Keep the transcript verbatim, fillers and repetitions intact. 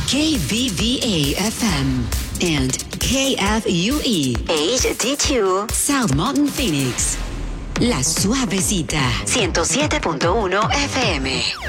K V V A F M and K F U E H D two South Mountain Phoenix. La Suavecita ciento siete punto uno F M.